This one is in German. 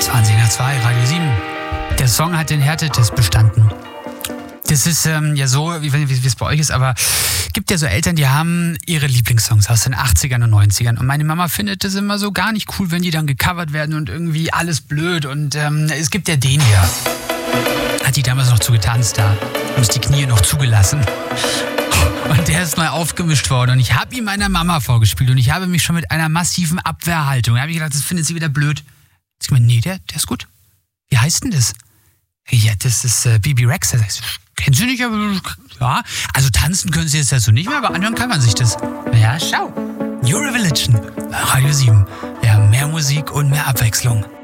20 nach 2, Radio 7. Der Song hat den Härtetest bestanden. Das ist ja so, wie es bei euch ist, aber gibt ja so Eltern, die haben ihre Lieblingssongs aus den 80ern und 90ern. Und meine Mama findet das immer so gar nicht cool, wenn die dann gecovert werden und irgendwie alles blöd. Und es gibt ja den hier. Hat die damals noch zugetanzt da. Und die Knie noch zugelassen. Und der ist neu aufgemischt worden. Und ich habe ihn meiner Mama vorgespielt. Und ich habe mich schon mit einer massiven Abwehrhaltung. Da habe ich gedacht, das findet sie wieder blöd. Ich meine, nee, der ist gut. Wie heißt denn das? Ja, das ist Bibi Rexha. Kennst du nicht, aber ja. Also tanzen können sie jetzt ja so nicht mehr, aber anhören kann man sich das. Ja, schau. New Religion, Radio 7. Ja, mehr Musik und mehr Abwechslung.